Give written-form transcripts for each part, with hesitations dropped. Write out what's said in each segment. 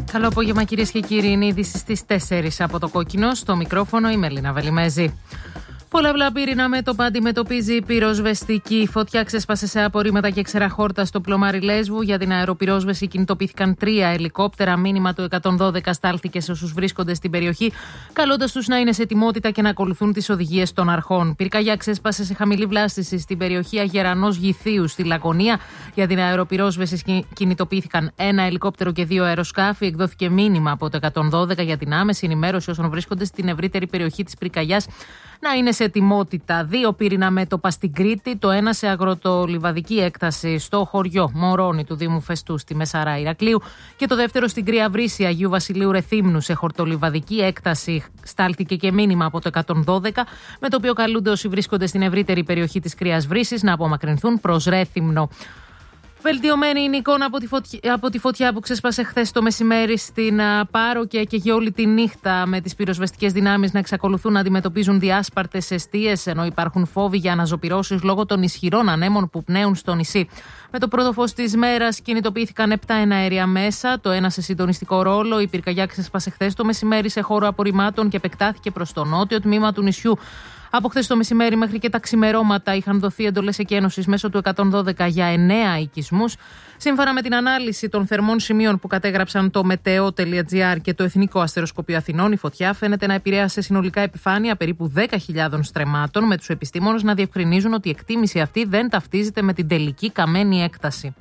Καλό απόγευμα, κυρίες και κύριοι. Είναι είδηση στις 4 από το Κόκκινο. Στο μικρόφωνο η Μελίνα Βελιμέζη. Πολλαπλά πύρινα μέτωπα αντιμετωπίζει η πυροσβεστική. Φωτιά ξέσπασε σε απορρίμματα και ξεραχόρτα στο πλωμάρι Λέσβου. Για την αεροπυρόσβεση κινητοποιήθηκαν 3 ελικόπτερα. Μήνυμα του 112 στάλθηκε σε όσους βρίσκονται στην περιοχή, καλώντας τους να είναι σε ετοιμότητα και να ακολουθούν τις οδηγίες των αρχών. Πυρκαγιά ξέσπασε σε χαμηλή βλάστηση στην περιοχή Αγερανός Γηθίου στη Λακωνία. Για την αεροπυρόσβεση κινητοποιήθηκαν 1 ελικόπτερο και 2 αεροσκάφη. Εκδόθηκε μήνυμα από το 112 για την άμεση ενημέρωση όσων βρίσκονται στην ευρύτερη περιοχή της πυρκαγιάς να είναι σε ετοιμότητα. 2 πύρινα μέτωπα στην Κρήτη, το ένα σε αγροτολιβαδική έκταση στο χωριό Μωρόνι του Δήμου Φεστού στη Μεσαρά Ηρακλείου και το δεύτερο στην Κρία Βρύση Αγίου Βασιλείου Ρεθύμνου σε χορτολιβαδική έκταση. Στάλθηκε και μήνυμα από το 112 με το οποίο καλούνται όσοι βρίσκονται στην ευρύτερη περιοχή της Κρίας Βρύσης να απομακρυνθούν προς Ρέθυμνο. Βελτιωμένη είναι η εικόνα από τη φωτιά που ξέσπασε χθες το μεσημέρι στην Πάρο και για όλη τη νύχτα, με τις πυροσβεστικές δυνάμεις να εξακολουθούν να αντιμετωπίζουν διάσπαρτες εστίες, ενώ υπάρχουν φόβοι για αναζωπυρώσεις λόγω των ισχυρών ανέμων που πνέουν στο νησί. Με το πρώτο φως της μέρας κινητοποιήθηκαν 7 εναέρια μέσα, το ένα σε συντονιστικό ρόλο. Η πυρκαγιά ξέσπασε χθες το μεσημέρι σε χώρο απορριμμάτων και επεκτάθηκε προς το νότιο τμήμα του νησιού. Από χθες το μεσημέρι μέχρι και τα ξημερώματα είχαν δοθεί εντολές εκένωσης μέσω του 112 για 9 οικισμούς. Σύμφωνα με την ανάλυση των θερμών σημείων που κατέγραψαν το Meteo.gr και το Εθνικό Αστεροσκοπείο Αθηνών, η φωτιά φαίνεται να επηρέασε συνολικά επιφάνεια περίπου 10.000 στρεμμάτων, με τους επιστήμονες να διευκρινίζουν ότι η εκτίμηση αυτή δεν ταυτίζεται με την τελική καμένη έκταση.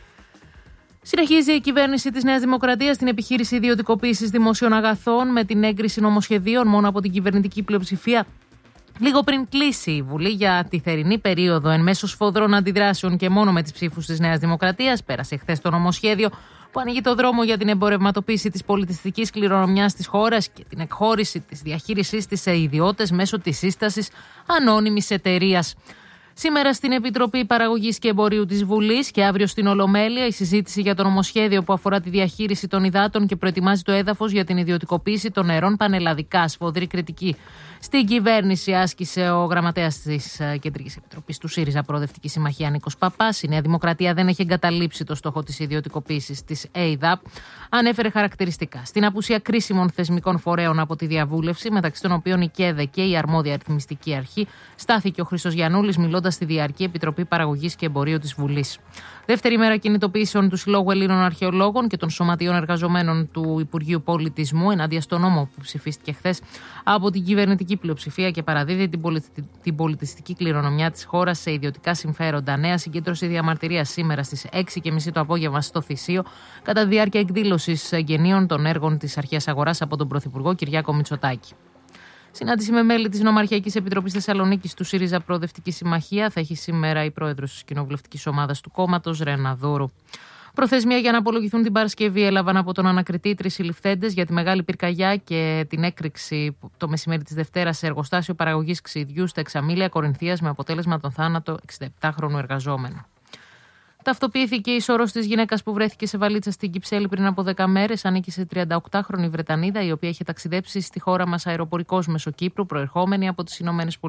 Συνεχίζει η κυβέρνηση της Νέας Δημοκρατίας την επιχείρηση ιδιωτικοποίησης δημοσίων αγαθών με την έγκριση νομοσχεδίων μόνο από την κυβερνητική πλειοψηφία. Λίγο πριν κλείσει η Βουλή για τη θερινή περίοδο, εν μέσω σφοδρών αντιδράσεων και μόνο με τις ψήφους της Νέας Δημοκρατίας, πέρασε χθες το νομοσχέδιο που ανοίγει το δρόμο για την εμπορευματοποίηση της πολιτιστικής κληρονομιάς της χώρας και την εκχώρηση της διαχείρισής της σε ιδιώτες μέσω της σύστασης ανώνυμης εταιρείας. Σήμερα στην Επιτροπή Παραγωγής και Εμπορίου της Βουλής και αύριο στην Ολομέλεια η συζήτηση για το νομοσχέδιο που αφορά τη διαχείριση των υδάτων και προετοιμάζει το έδαφος για την ιδιωτικοποίηση των νερών πανελλαδικά. Σφοδρή κριτική στην κυβέρνηση άσκησε ο γραμματέας της Κεντρικής Επιτροπής του ΣΥΡΙΖΑ Προοδευτική Συμμαχία Νίκος Παπάς. Η Νέα Δημοκρατία δεν έχει εγκαταλείψει το στόχο της ιδιωτικοποίησης της ΕΙΔΑΠ. Ανέφερε χαρακτηριστικά στην απουσία κρίσιμων θεσμικών φορέων από τη διαβούλευση, μεταξύ των οποίων η ΚΕΔΕ και η αρμόδια αριθμιστική αρχή, στάθηκε ο Χρήστος Γιαννούλης μιλώντας στη Διαρκή Επιτροπή Παραγωγής και Εμπορίου της Βουλής. Δεύτερη μέρα κινητοποιήσεων του Συλλόγου Ελλήνων Αρχαιολόγων και των Σωματείων Εργαζομένων του Υπουργείου Πολιτισμού ενάντια στο νόμο που ψηφίστηκε χθες από την κυβερνητική πλειοψηφία και παραδίδει την πολιτιστική κληρονομιά της χώρας σε ιδιωτικά συμφέροντα. Νέα συγκέντρωση διαμαρτυρίας σήμερα στις 6:30 το απόγευμα στο Θησίο, κατά τη διάρκεια εκδήλωσης γεννίων των έργων της Αρχαίας Αγοράς από τον Πρωθυπουργό Κυριάκο Μητσοτάκη. Συνάντηση με μέλη της Νομαρχιακής Επιτροπής Θεσσαλονίκης του ΣΥΡΙΖΑ Προοδευτική Συμμαχία θα έχει σήμερα η πρόεδρος της κοινοβουλευτικής ομάδας του κόμματος, Ρένα Δούρου. Προθεσμία για να απολογηθούν την Παρασκευή έλαβαν από τον ανακριτή 3 συλληφθέντες για τη μεγάλη πυρκαγιά και την έκρηξη το μεσημέρι της Δευτέρας σε εργοστάσιο παραγωγής ξυδιού στα Εξαμήλια Κορινθίας με αποτέλεσμα τον θάνατο 67χρονου εργαζόμενου. Ταυτοποιήθηκε η σωρός της γυναίκας που βρέθηκε σε βαλίτσα στην Κυψέλη πριν από 10 μέρες. Ανήκει σε 38χρονη Βρετανίδα, η οποία είχε ταξιδέψει στη χώρα μας αεροπορικός μέσω Κύπρου, προερχόμενη από τις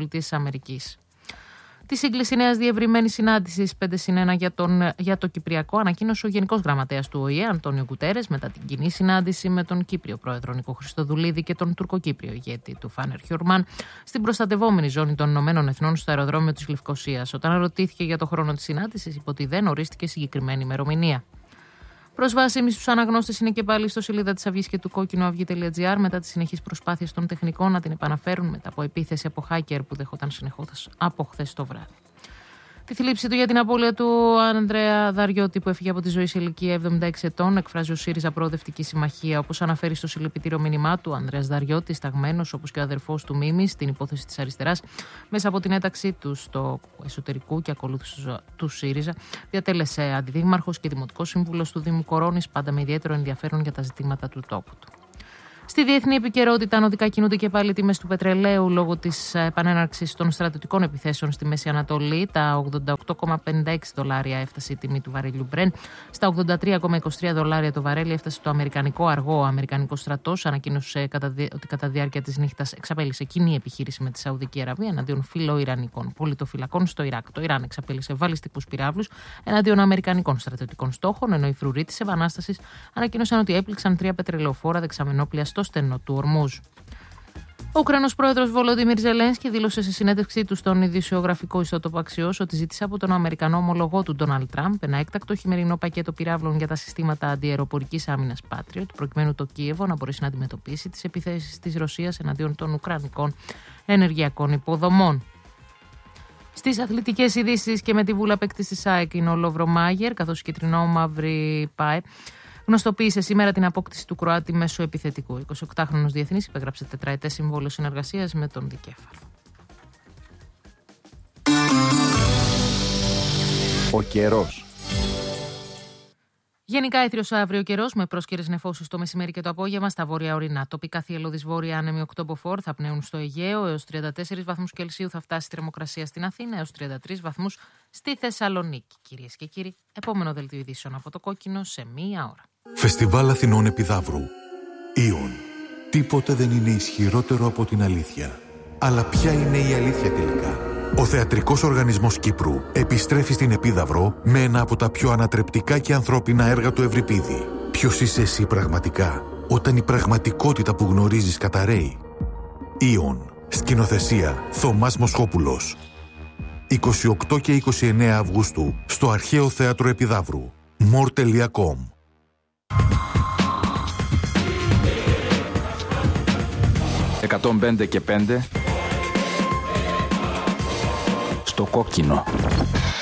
ΗΠΑ. Τη σύγκληση νέας διευρυμένης συνάντησης 5+1 για το Κυπριακό ανακοίνωσε ο Γενικός Γραμματέας του ΟΗΕ, Αντώνιο Γκουτέρες, μετά την κοινή συνάντηση με τον Κύπριο Πρόεδρο Νίκο Χριστοδουλίδη και τον Τουρκοκύπριο ηγέτη του Φάνερ Χιουρμάν στην προστατευόμενη ζώνη των Ηνωμένων Εθνών στο αεροδρόμιο της Λευκωσίας. Όταν ρωτήθηκε για το χρόνο της συνάντησης, είπε ότι δεν ορίστηκε συγκεκριμένη ημερομηνία. Προσβάσιμοι στους αναγνώστες είναι και πάλι στο σελίδα της Αυγής και του Κόκκινου αυγή.gr μετά τις συνεχείς προσπάθειες των τεχνικών να την επαναφέρουν μετά από επίθεση από hacker που δέχονταν συνεχώς από χθες το βράδυ. Τη θλίψη του για την απώλεια του Ανδρέα Δαριώτη, που έφυγε από τη ζωή σε ηλικία 76 ετών, εκφράζει ο ΣΥΡΙΖΑ Προοδευτική Συμμαχία. Όπως αναφέρει στο συλληπιτήριο μήνυμά του, ο Ανδρέας Δαριώτης, ταγμένος όπως και ο αδερφός του Μίμης στην υπόθεση της αριστεράς, μέσα από την ένταξή του στο εσωτερικού και ακολούθηση του ΣΥΡΙΖΑ, διατέλεσε αντιδήμαρχος και δημοτικός σύμβουλος του Δήμου Κορώνης, πάντα με ιδιαίτερο ενδιαφέρον για τα ζητήματα του τόπου του. Στη διεθνή επικαιρότητα, ανωδικά κινούνται και πάλι τιμές του πετρελαίου λόγω της επανέναρξης των στρατιωτικών επιθέσεων στη Μέση Ανατολή. Τα $88,56 έφτασε η τιμή του βαρέλιου Brent. Στα $83,23 το βαρέλι έφτασε το αμερικανικό αργό. Ο αμερικανικός στρατός ανακοίνωσε ότι κατά διάρκεια της νύχτας εξαπέλυσε κοινή επιχείρηση με τη Σαουδική Αραβία εναντίον φιλοϊρανικών πολιτοφυλακών στο Ιράκ. Το Ιράν εξαπέλυσε βαλιστικούς πυράβλους εναντίον αμερικανικών στρατιωτικών στόχων, ενώ οι φρουροί της επανάστασης ανακοίνωσαν ότι έπληξαν 3 πετρελαιοφόρα δεξαμενόπλια στο στενό του Ορμούζ. Ο Ουκρανός πρόεδρος Βολοντίμιρ Ζελένσκι δήλωσε σε συνέντευξή του στον ειδησιογραφικό ιστότοπο Αξιός ότι ζήτησε από τον Αμερικανό ομολογό του Ντόναλντ Τραμπ ένα έκτακτο χειμερινό πακέτο πυράβλων για τα συστήματα αντιαεροπορικής άμυνας Patriot, προκειμένου το Κίεβο να μπορέσει να αντιμετωπίσει τις επιθέσεις της Ρωσίας εναντίον των Ουκρανικών ενεργειακών υποδομών. Στις αθλητικές ειδήσεις και με τη βούλα παίκτης της ΑΕΚ είναι ο Λόβρο Μάγερ, καθώς η κυτρινό μαύρη ΠΑΕ γνωστοποίησε σήμερα την απόκτηση του Κροάτη μεσοεπιθετικού. 28χρονος διεθνής υπέγραψε τετραετές συμβόλαιο συνεργασίας με τον δικέφαλο. Ο καιρός. Γενικά έθριος αύριο καιρός με πρόσκαιρες νεφώσεις το μεσημέρι και το απόγευμα στα βόρεια ορεινά. Τοπικά θυελλώδης βόρεια άνεμοι 8 μποφόρ θα πνέουν στο Αιγαίο, έως 34 βαθμούς Κελσίου θα φτάσει η θερμοκρασία στην Αθήνα, έως 33 βαθμούς στη Θεσσαλονίκη. Κυρίες και κύριοι, επόμενο δελτίο ειδήσεων από το Κόκκινο σε μία ώρα. Φεστιβάλ Αθηνών Επιδαύρου. Ήον. Τίποτε δεν είναι ισχυρότερο από την αλήθεια. Αλλά ποια είναι η αλήθεια τελικά? Ο Θεατρικός Οργανισμός Κύπρου επιστρέφει στην Επίδαυρο με ένα από τα πιο ανατρεπτικά και ανθρώπινα έργα του Ευρυπίδη. Ποιος είσαι εσύ πραγματικά, όταν η πραγματικότητα που γνωρίζεις καταρρέει? Ήον. Σκηνοθεσία Θωμάς Μοσχόπουλος. 28 και 29 Αυγούστου στο Αρχαίο Θέατρο Επιδαύρου. more.com. «105 και 5» στο Κόκκινο.